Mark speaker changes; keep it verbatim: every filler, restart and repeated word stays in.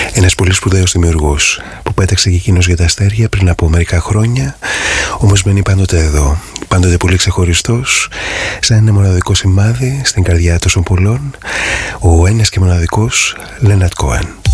Speaker 1: Ένας πολύ σπουδαίος δημιουργός που πέταξε και εκείνος για τα αστέρια πριν από μερικά χρόνια, όμως μένει πάντοτε εδώ, πάντοτε πολύ ξεχωριστός, σαν ένα μοναδικό σημάδι στην καρδιά τόσων πολλών, ο ένας και μοναδικός Leonard Cohen.